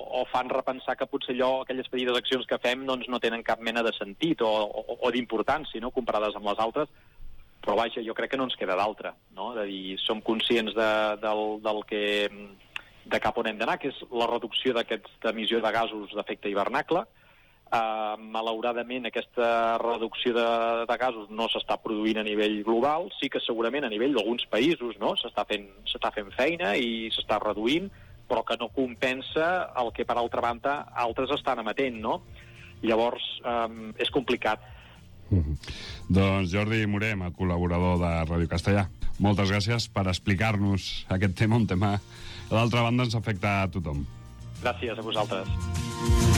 o fan repensar que potser aquelles petites accions que fem doncs, no tenen cap mena de sentit o d'importància, no?, comparades amb les altres. Però vaja, jo crec que no ens queda d'altra, no? És a dir, som conscients de cap on hem d'anar, que és la reducció d'aquesta emissió de gasos d'efecte hivernacle. Malauradament aquesta reducció de gasos no s'està produint a nivell global, sí que segurament a nivell d'alguns països, no?, s'està fent feina i s'està reduint, però que no compensa el que per altra banda altres estan emetent, no? Llavors és complicat. Doncs Jordi Morem, el col·laborador de Ràdio Castellà, moltes gràcies per explicar-nos aquest tema, un tema que d'altra banda ens afecta a tothom. Gràcies a vosaltres.